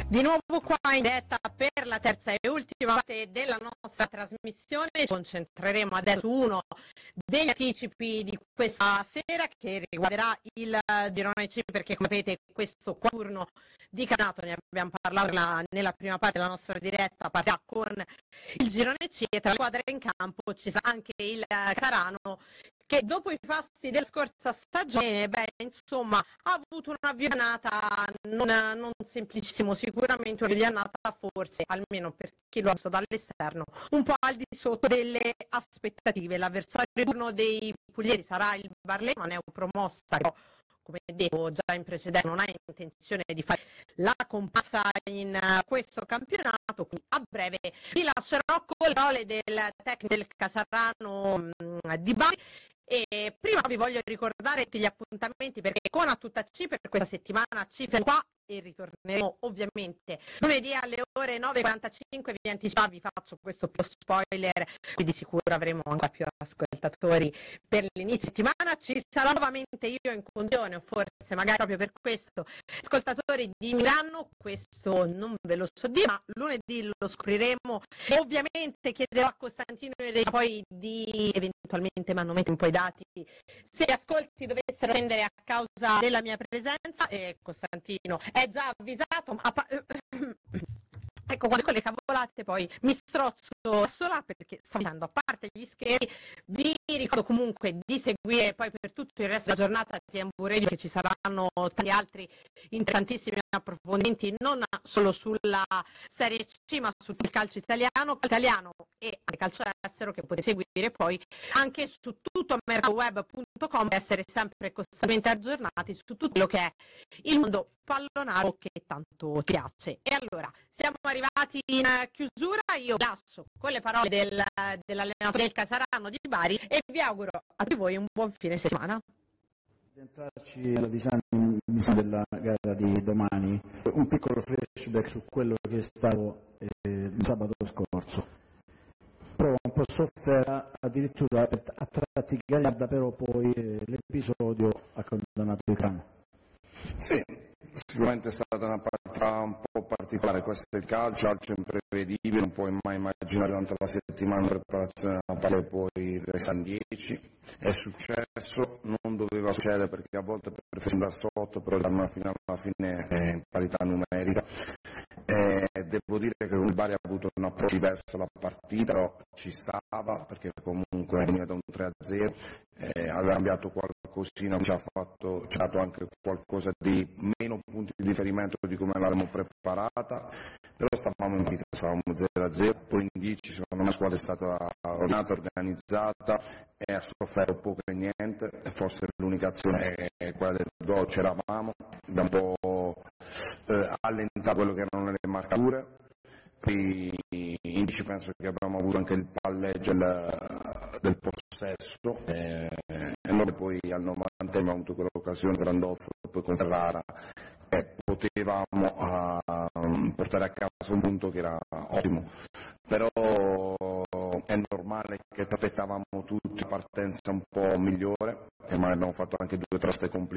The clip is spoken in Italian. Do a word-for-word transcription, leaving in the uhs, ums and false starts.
Di nuovo qua in diretta per la terza e ultima parte della nostra trasmissione. Ci concentreremo adesso su uno degli anticipi di questa sera che riguarderà il girone C, perché come sapete questo turno di campionato, ne abbiamo parlato nella, nella prima parte della nostra diretta, partirà con il girone C e tra le squadre in campo ci sarà anche il Casarano, che dopo i fasti della scorsa stagione, beh, insomma, ha avuto una avvianata non, non semplicissimo, sicuramente un'avvianata forse, almeno per chi lo ha visto dall'esterno, un po' al di sotto delle aspettative. L'avversario di turno dei pugliesi sarà il Barletta, una neopromossa, però, come detto già in precedenza, non ha intenzione di fare la comparsa in questo campionato, quindi a breve vi lascerò con le parole del tecnico del Casarano di Bari. E prima vi voglio ricordare tutti gli appuntamenti, perché con A Tutta C per questa settimana ci fermiamo qua e ritorneremo ovviamente lunedì alle ore nove e quarantacinque. Vi anticipo, vi faccio questo più spoiler, quindi sicuro avremo ancora più ascoltatori per l'inizio settimana. Ci sarò nuovamente io in condizione, o forse magari proprio per questo ascoltatori di Milano, questo non ve lo so dire, ma lunedì lo scopriremo. E ovviamente chiederò a Costantino e poi di eventualmente manomettere un po' i dati se gli ascolti dovessero scendere a causa della mia presenza. E Costantino è già avvisato, ma ecco, quando con le cavolate poi mi strozzo sola, perché sto andando a parte gli scherzi. Vi ricordo comunque di seguire poi per tutto il resto della giornata T M V Radio, che ci saranno tanti altri interessantissimi approfondimenti, non solo sulla Serie C ma su tutto il calcio italiano, italiano e anche calcio estero, che potete seguire poi anche su tutto mercatoweb punto com per essere sempre costantemente aggiornati su tutto quello che è il mondo pallonaro che tanto piace. E allora siamo arrivati in chiusura, io lascio con le parole del, dell'allenatore del Casarano di Bari e vi auguro a tutti voi un buon fine settimana. Di entrarci nella disamina della gara di domani, un piccolo flashback su quello che è stato eh, sabato scorso. Prova un po' sofferta, addirittura a tratti gagliarda, però poi eh, l'episodio ha condannato il Casarano. Sì, sicuramente è stata una partita un po' particolare, questo è il calcio, calcio imprevedibile, non puoi mai immaginare durante la settimana di preparazione della partita e poi restano dieci. È successo, non doveva succedere perché a volte preferisco andare sotto, però alla fine, alla fine è in parità numerica. E devo dire che il Bari ha avuto un approccio diverso alla partita, però ci stava perché comunque è venuta da un tre a zero, eh, aveva cambiato qualcosina, ci ha, fatto, ci ha dato anche qualcosa di meno punti di riferimento di come l'avevamo preparata, però stavamo in partita, stavamo zero a zero, poi in dieci secondo me la squadra è stata ordinata, organizzata e ha sofferto poco e niente, e forse l'unica azione è quella del gol, c'eravamo, da un po' eh, allentato quello che erano le marcature. Qui in dieci penso che abbiamo avuto anche il palleggio del, del possesso e, e noi poi al novanta abbiamo avuto quell'occasione Grandolfo poi con Ferrara e potevamo uh, portare a casa un punto che era ottimo, però è normale che aspettavamo tutti una partenza un po' migliore e magari abbiamo fatto anche due traste complicate